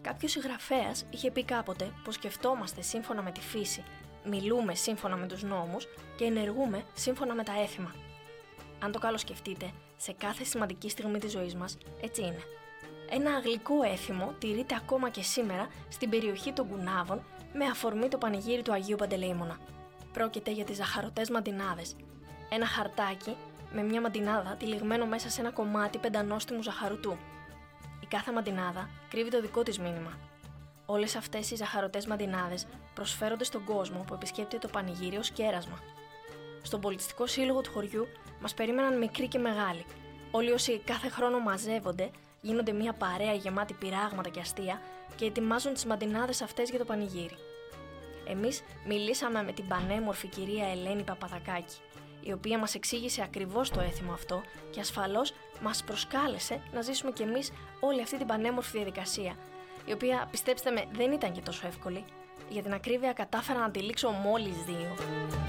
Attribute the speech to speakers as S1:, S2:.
S1: Κάποιος συγγραφέας είχε πει κάποτε πως σκεφτόμαστε σύμφωνα με τη φύση, μιλούμε σύμφωνα με τους νόμους και ενεργούμε σύμφωνα με τα έθιμα. Αν το καλοσκεφτείτε, σε κάθε σημαντική στιγμή της ζωής μας, έτσι είναι. Ένα αγγλικό έθιμο τηρείται ακόμα και σήμερα στην περιοχή των Κουνάβων με αφορμή το πανηγύρι του Αγίου Παντελεήμωνα. Πρόκειται για τις ζαχαρωτές μαντινάδες. Ένα χαρτάκι με μια μαντινάδα τυλιγμένο μέσα σε ένα κομμάτι πεντανόστιμου ζαχαρουτού. Η κάθε μαντινάδα κρύβει το δικό της μήνυμα. Όλες αυτές οι ζαχαρωτές μαντινάδες προσφέρονται στον κόσμο που επισκέπτεται το πανηγύρι ως κέρασμα. Στον πολιτιστικό σύλλογο του χωριού μας περίμεναν μικροί και μεγάλοι. Όλοι όσοι κάθε χρόνο μαζεύονται, γίνονται μια παρέα γεμάτη πειράγματα και αστεία και ετοιμάζουν τις μαντινάδες αυτές για το πανηγύρι. Εμείς μιλήσαμε με την πανέμορφη κυρία Ελένη Παπαδακάκη, η οποία μας εξήγησε ακριβώς το έθιμο αυτό και ασφαλώς μας προσκάλεσε να ζήσουμε κι εμείς όλη αυτή την πανέμορφη διαδικασία, η οποία, πιστέψτε με, δεν ήταν και τόσο εύκολη. Για την ακρίβεια κατάφερα να τη λήξω μόλις 2.